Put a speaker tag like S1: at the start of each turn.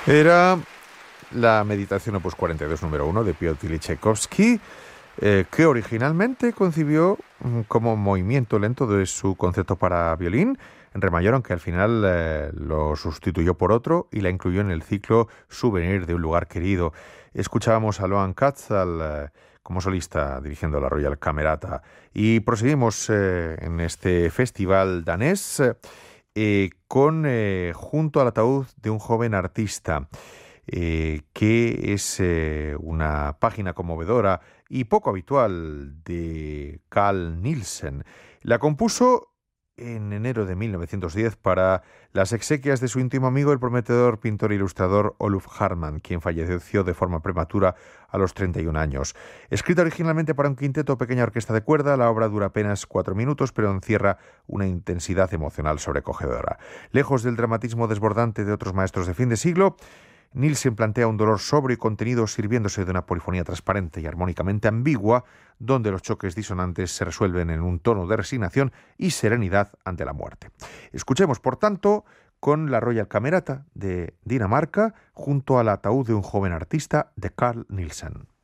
S1: Era la Meditación Opus 42 número 1 de Piotr Tchaikovsky, que originalmente concibió como movimiento lento de su concepto para violín en re mayor, aunque al final lo sustituyó por otro y la incluyó en el ciclo Souvenir de un lugar querido. Escuchábamos a Loan Katz como solista dirigiendo la Royal Camerata y proseguimos en este festival danés con Junto al ataúd de un joven artista, que es una página conmovedora y poco habitual de Carl Nielsen. La compuso en enero de 1910 para las exequias de su íntimo amigo, el prometedor pintor e ilustrador Oluf Hartmann, quien falleció de forma prematura a los 31 años. Escrita originalmente para un quinteto o pequeña orquesta de cuerda, la obra dura apenas 4 minutos, pero encierra una intensidad emocional sobrecogedora. Lejos del dramatismo desbordante de otros maestros de fin de siglo, Nielsen plantea un dolor sobrio y contenido sirviéndose de una polifonía transparente y armónicamente ambigua, donde los choques disonantes se resuelven en un tono de resignación y serenidad ante la muerte. Escuchemos, por tanto, con la Royal Camerata de Dinamarca, Junto al ataúd de un joven artista de Carl Nielsen.